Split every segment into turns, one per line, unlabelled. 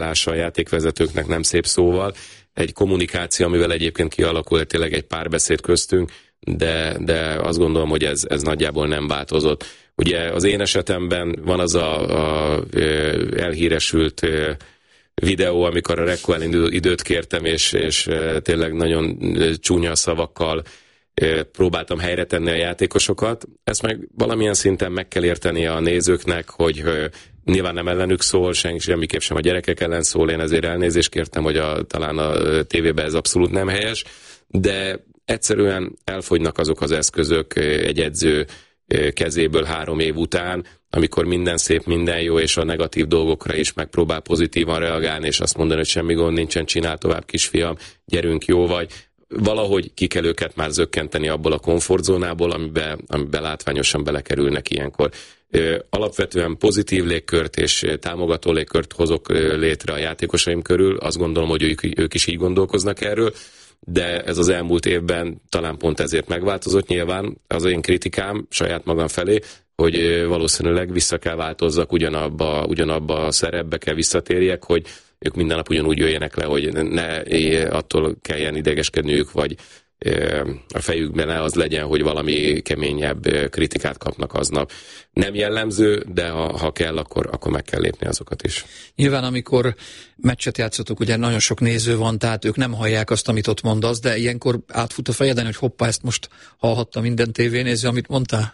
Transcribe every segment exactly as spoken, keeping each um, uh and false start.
a játékvezetőknek nem szép szóval. Egy kommunikáció, amivel egyébként kialakult tényleg egy párbeszéd köztünk, de, de azt gondolom, hogy ez, ez nagyjából nem változott. Ugye az én esetemben van az a, a elhíresült videó, amikor a Rekko ellen időt kértem, és, és tényleg nagyon csúnya szavakkal próbáltam helyre tenni a játékosokat. Ezt meg valamilyen szinten meg kell érteni a nézőknek, hogy nyilván nem ellenük szól, senki semmiképp sem a gyerekek ellen szól, én ezért elnézést kértem, hogy a, talán a tévében ez abszolút nem helyes, de egyszerűen elfogynak azok az eszközök egy edző kezéből három év után, amikor minden szép, minden jó, és a negatív dolgokra is megpróbál pozitívan reagálni, és azt mondani, hogy semmi gond nincsen, csinál tovább, kisfiam, gyerünk, jó vagy. Valahogy ki kell őket már zökkenteni abból a komfortzónából, amiben, amiben látványosan belekerülnek ilyenkor. Alapvetően pozitív légkört és támogató légkört hozok létre a játékosaim körül, azt gondolom, hogy ők, ők is így gondolkoznak erről, de ez az elmúlt évben talán pont ezért megváltozott. Nyilván az én kritikám saját magam felé, hogy valószínűleg vissza kell változzak, ugyanabba, ugyanabba a szerepbe kell visszatérjek, hogy ők minden nap ugyanúgy jöjjenek le, hogy ne attól kelljen idegeskedniük, vagy a fejükben ne az legyen, hogy valami keményebb kritikát kapnak aznap. Nem jellemző, de ha, ha kell, akkor, akkor meg kell lépni azokat is.
Nyilván, amikor meccset játszottuk, ugye nagyon sok néző van, tehát ők nem hallják azt, amit ott mondasz, de ilyenkor átfut a fejeden, hogy hoppá, ezt most hallhatta minden tévénéző, amit mondtál?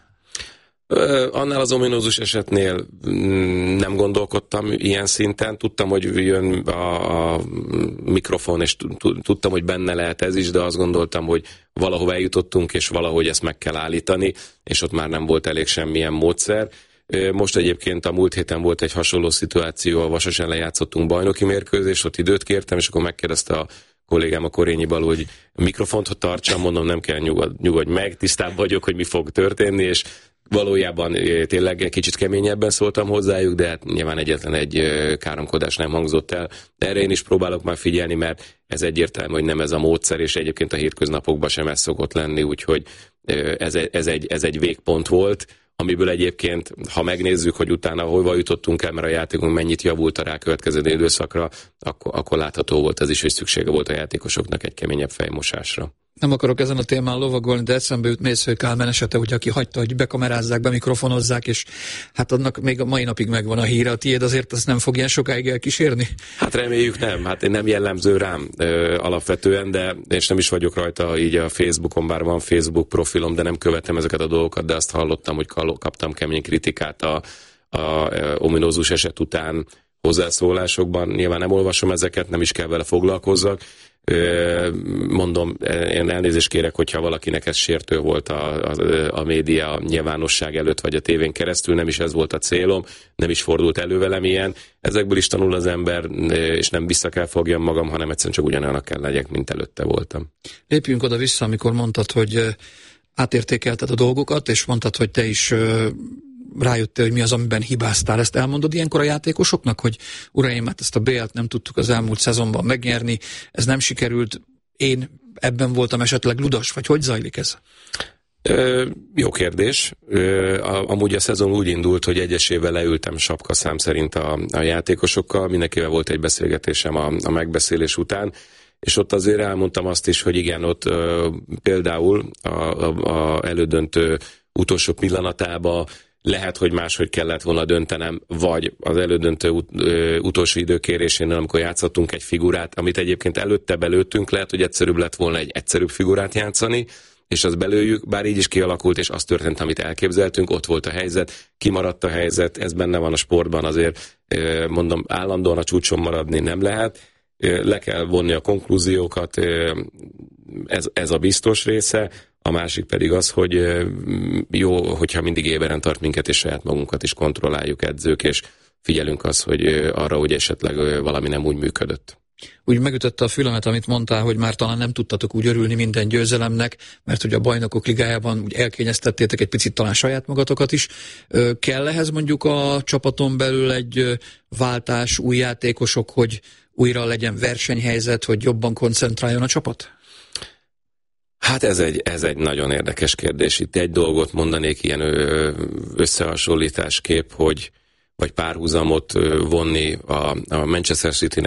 Annál az ominózus esetnél nem gondolkodtam ilyen szinten. Tudtam, hogy jön a, a mikrofon, és tudtam, hogy benne lehet ez is, de azt gondoltam, hogy valahova eljutottunk, és valahogy ezt meg kell állítani, és ott már nem volt elég semmilyen módszer. Most egyébként a múlt héten volt egy hasonló szituáció, a Vasas ellen játszottunk bajnoki mérkőzést, ott időt kértem, és akkor megkérdezte a kollégám, a Korényi Balú, hogy a mikrofont tartsam, mondom, nem kell, nyugod, nyugodj meg, tisztában vagyok, hogy mi fog történni, és valójában tényleg egy kicsit keményebben szóltam hozzájuk, de hát nyilván egyetlen egy káromkodás nem hangzott el. De erre én is próbálok már figyelni, mert ez egyértelmű, hogy nem ez a módszer, és egyébként a hétköznapokban sem ez szokott lenni, úgyhogy ez, ez, egy, ez egy végpont volt, amiből egyébként, ha megnézzük, hogy utána hova jutottunk el, mert a játékunk mennyit javult a rákövetkező időszakra, akkor, akkor látható volt ez is, hogy szüksége volt a játékosoknak egy keményebb fejmosásra.
Nem akarok ezen a témán lovagolni, de eszembe jut Mésző Kálmán esete, hogy aki hagyta, hogy bekamerázzák, bemikrofonozzák, és hát annak még a mai napig megvan a híre. A tiéd azért ezt nem fog ilyen sokáig elkísérni?
Hát reméljük nem, hát nem jellemző rám ö, alapvetően, de és nem is vagyok rajta így a Facebookon, bár van Facebook profilom, de nem követem ezeket a dolgokat, de azt hallottam, hogy kaptam kemény kritikát a, a, a ominózus eset után hozzászólásokban. Nyilván nem olvasom ezeket, nem is kell vele foglalkozzak. Mondom, én elnézést kérek, hogyha valakinek ez sértő volt a, a, a média a nyilvánosság előtt, vagy a tévén keresztül, nem is ez volt a célom, nem is fordult elő velem ilyen. Ezekből is tanul az ember, és nem vissza kell fogjam magam, hanem egyszerűen csak ugyanolyanak kell legyek, mint előtte voltam.
Lépjünk oda-vissza, amikor mondtad, hogy átértékelted a dolgokat, és mondtad, hogy te is rájöttél, hogy mi az, amiben hibáztál. Ezt elmondod ilyenkor a játékosoknak, hogy uraim, hát ezt a bé el-t nem tudtuk az elmúlt szezonban megnyerni, ez nem sikerült, én ebben voltam esetleg ludas, vagy hogy zajlik ez?
Ö, jó kérdés. Ö, a, amúgy a szezon úgy indult, hogy egyesével leültem sapkaszám szerint a, a játékosokkal, mindenkivel volt egy beszélgetésem a, a megbeszélés után, és ott azért elmondtam azt is, hogy igen, ott ö, például a, a, a elődöntő utolsó pillanatában lehet, hogy máshogy kellett volna döntenem, vagy az elődöntő ut- ö, utolsó időkérésénél, amikor játszottunk egy figurát, amit egyébként előtte belőttünk, lehet, hogy egyszerűbb lett volna egy egyszerűbb figurát játszani, és azt belőjük, bár így is kialakult, és az történt, amit elképzeltünk, ott volt a helyzet, kimaradt a helyzet, ez benne van a sportban, azért ö, mondom, állandóan a csúcson maradni nem lehet, ö, le kell vonni a konklúziókat, ö, ez, ez a biztos része. A másik pedig az, hogy jó, hogyha mindig éberen tart minket, és saját magunkat is kontrolláljuk edzők, és figyelünk az, hogy arra, hogy esetleg valami nem úgy működött.
Úgy megütötte a fülemet, amit mondtál, hogy már talán nem tudtatok úgy örülni minden győzelemnek, mert hogy a Bajnokok Ligájában úgy elkényeztettétek egy picit talán saját magatokat is. Kell ehhez mondjuk a csapaton belül egy váltás, új játékosok, hogy újra legyen versenyhelyzet, hogy jobban koncentráljon a csapat?
Hát ez egy, ez egy nagyon érdekes kérdés. Itt egy dolgot mondanék ilyen összehasonlításképp, hogy, vagy párhuzamot vonni a, a Manchester City